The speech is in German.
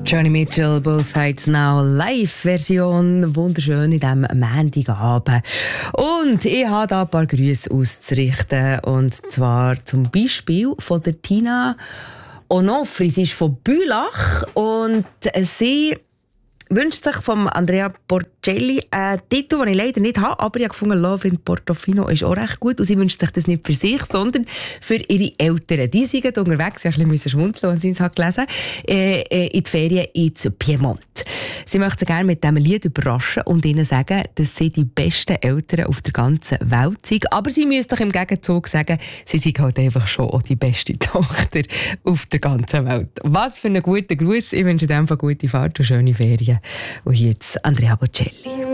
Joni Mitchell, Both Sides Now, Live-Version, wunderschön in diesem Montagabend. Und ich habe da ein paar Grüße auszurichten. Und zwar zum Beispiel von der Tina Onofri. Sie ist von Bülach und sie wünscht sich von Andrea Porcelli einen Titel, den ich leider nicht habe, aber ich habe gefunden, Love in Portofino ist auch recht gut. Und sie wünscht sich das nicht für sich, sondern für ihre Eltern. Die sind unterwegs, ich musste schmunzeln, als sie es gelesen in die Ferien ins Piemont. Sie möchte sie gerne mit diesem Lied überraschen und ihnen sagen, dass sie die besten Eltern auf der ganzen Welt sind. Aber sie müssen doch im Gegenzug sagen, sie sind halt einfach schon auch die beste Tochter auf der ganzen Welt. Was für einen guten Gruß. Ich wünsche dir einfach gute Fahrt und schöne Ferien. Und jetzt Andrea Bocelli.